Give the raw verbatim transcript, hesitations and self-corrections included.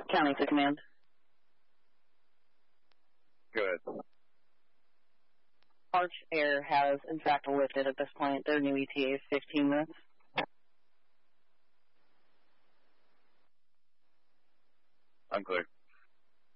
County to command. Good. Arch Air has, in fact, lifted at this point. Their new E T A is fifteen minutes. Unclear.